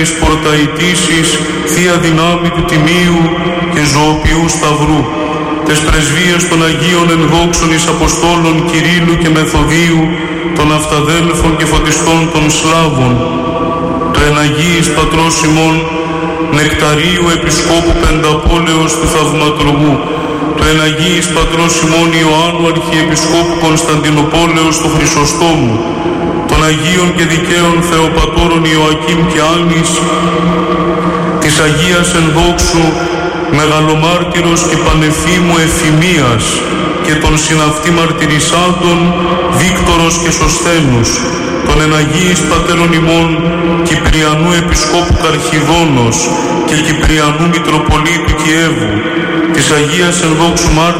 της πορταητήσεις, Θεία Δυνάμει του Τιμίου και Ζωοποιού Σταυρού, τες πρεσβείες των Αγίων ενδόξων εις Αποστόλων Κυρίλλου και Μεθοδίου, των Αυταδέλφων και Φωτιστών των Σλάβων, το εναγίης Πατρός ημών Νεκταρίου Επισκόπου Πενταπόλεως του Θαυματουργού, το εναγίης Πατρός ημών Ιωάννου Αρχιεπισκόπου Κωνσταντινουπόλεως του Χρυσοστόμου, των Αγίων και Δικαίων Θεοπατώρων Ιωακήμ και Άννης, της Αγίας Ενδόξου Μεγαλομάρτυρος και Πανεφήμου Εφημίας και των συναυτή μαρτυρισάντων Βίκτορος και Σωσθένους, των εναγίης Πατέρων ημών Κυπριανού Επισκόπου Καρχιδόνος και Κυπριανού Μητροπολίτου Κιέβου, της Αγίας Ενδόξου